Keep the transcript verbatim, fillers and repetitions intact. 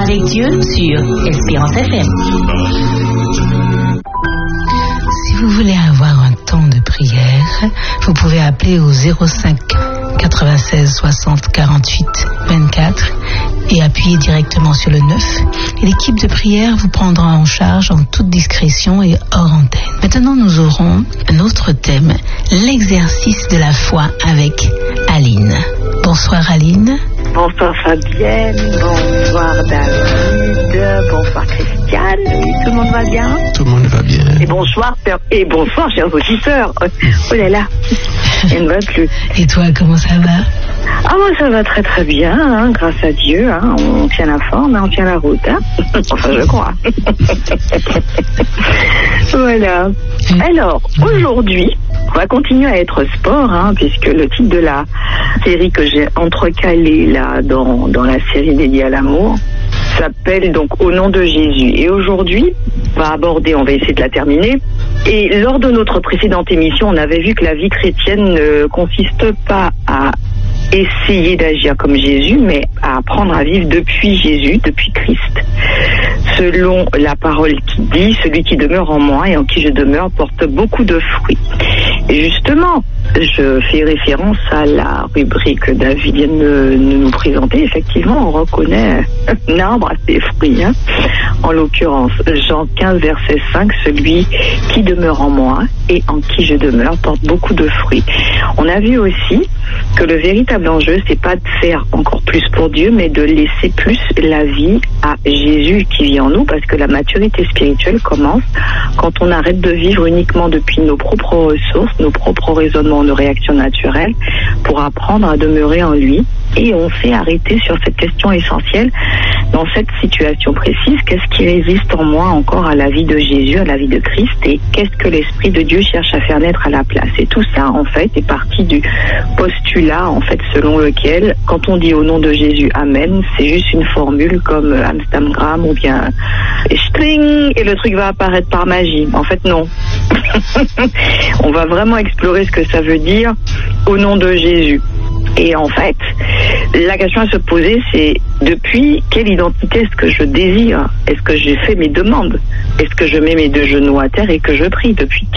avec Dieu sur Espérance F M. Si vous voulez avoir un temps de prière, vous pouvez appeler au zéro cinq quatre-vingt-seize soixante quarante-huit vingt-quatre et appuyer directement sur le neuf. Et l'équipe de prière vous prendra en charge en toute discrétion et hors antenne. Maintenant, nous aurons un autre thème, l'exercice de la foi avec Aline. Bonsoir Aline. Bonsoir Fabienne, bonsoir David, bonsoir Christiane, tout le monde va bien? Tout le monde va bien. Et bonsoir, et bonsoir chers auditeurs. Oh là là, elle ne va plus. Et toi, comment ça va? Ah moi ça va très très bien, hein, grâce à Dieu, hein, on tient la forme, hein, on tient la route, hein. Enfin je crois. Voilà. Alors, aujourd'hui, on va continuer à être sport, hein, puisque le titre de la série que j'ai entrecalée là dans, dans la série dédiée à l'amour s'appelle donc Au nom de Jésus. Et aujourd'hui, on va aborder, on va essayer de la terminer. Et lors de notre précédente émission, on avait vu que la vie chrétienne ne consiste pas à essayer d'agir comme Jésus, mais à apprendre à vivre depuis Jésus, depuis Christ. Selon la parole qui dit, celui qui demeure en moi et en qui je demeure porte beaucoup de fruits. Et justement, je fais référence à la rubrique que David vient de nous présenter. Effectivement, on reconnaît un arbre à ses fruits. Hein. En l'occurrence, Jean quinze, verset cinq, celui qui demeure en moi et en qui je demeure porte beaucoup de fruits. On a vu aussi que le véritable enjeu, c'est pas de faire encore plus pour Dieu, mais de laisser plus la vie à Jésus qui vit en nous, parce que la maturité spirituelle commence quand on arrête de vivre uniquement depuis nos propres ressources, nos propres raisonnements, nos réactions naturelles, pour apprendre à demeurer en lui. Et on s'est arrêté sur cette question essentielle dans cette situation précise. Qu'est-ce qui résiste en moi encore à la vie de Jésus, à la vie de Christ, et qu'est-ce que l'Esprit de Dieu cherche à faire naître à la place? Et tout ça, en fait, est parti du postulat, en fait, selon lequel, quand on dit au nom de Jésus, Amen, c'est juste une formule comme Amsterdam ou bien string, et le truc va apparaître par magie. En fait, non. On va vraiment explorer ce que ça veut dire au nom de Jésus. Et en fait, la question à se poser, c'est depuis quelle identité est-ce que je désire? Est-ce que j'ai fait mes demandes? Est-ce que je mets mes deux genoux à terre et que je prie? Depuis